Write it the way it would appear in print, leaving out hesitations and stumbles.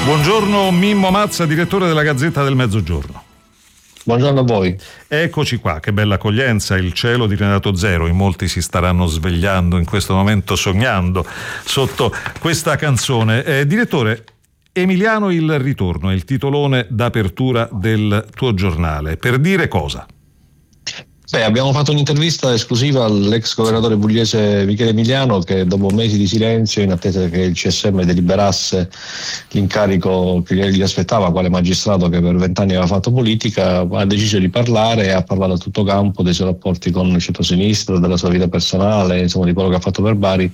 Buongiorno Mimmo Mazza, direttore della Gazzetta del Mezzogiorno. Buongiorno a voi. Eccoci qua, che bella accoglienza, il cielo di Renato Zero, in molti si staranno svegliando in questo momento sognando sotto questa canzone. Direttore, Emiliano il ritorno è il titolone d'apertura del tuo giornale, per dire cosa? Abbiamo fatto un'intervista esclusiva all'ex governatore pugliese Michele Emiliano, che dopo mesi di silenzio, in attesa che il CSM deliberasse l'incarico che gli aspettava quale magistrato che per 20 anni aveva fatto politica, ha deciso di parlare e ha parlato a tutto campo dei suoi rapporti con il centro-sinistra, della sua vita personale, insomma di quello che ha fatto per Bari,